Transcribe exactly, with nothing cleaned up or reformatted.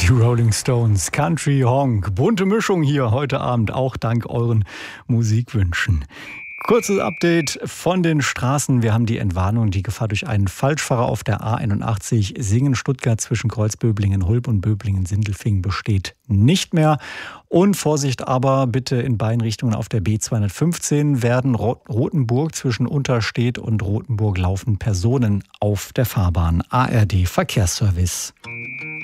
Die Rolling Stones, Country Honk. Bunte Mischung hier heute Abend, auch dank euren Musikwünschen. Kurzes Update von den Straßen. Wir haben die Entwarnung, die Gefahr durch einen Falschfahrer auf der A einundachtzig Singen-Stuttgart zwischen Kreuzböblingen-Hulb und Böblingen-Sindelfingen besteht nicht mehr. Und Vorsicht aber bitte in beiden Richtungen auf der B zweihundertfünfzehn werden Rothenburg zwischen Unterstedt und Rothenburg laufen Personen auf der Fahrbahn. A R D Verkehrsservice.